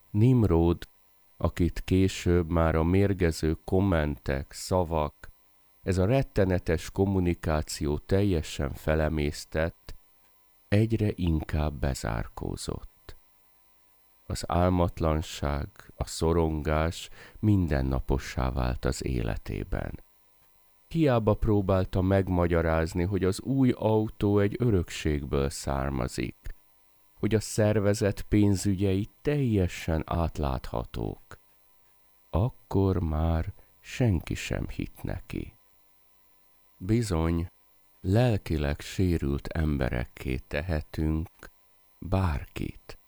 Nimród, akit később már a mérgező kommentek, szavak, ez a rettenetes kommunikáció teljesen felemésztett, egyre inkább bezárkózott. Az álmatlanság, a szorongás mindennapossá vált az életében. Hiába próbálta megmagyarázni, hogy az új autó egy örökségből származik, hogy a szervezet pénzügyei teljesen átláthatók. Akkor már senki sem hitt neki. Bizony, lelkileg sérült emberekké tehetünk bárkit.